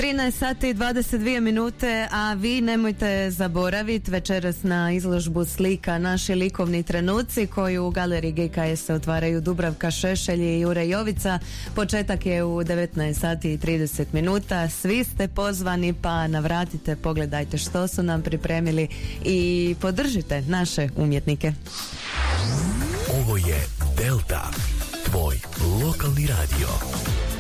13 sati i 22 minute, a vi nemojte zaboraviti večeras na izložbu slika Naši likovni trenuci koju u galeriji GKS otvaraju Dubravka Šešelj i Jure Jovica. Početak je u 19 sati i 30 minuta. Svi ste pozvani, pa navratite, pogledajte što su nam pripremili i podržite naše umjetnike. Ovo je Delta, tvoj lokalni radio.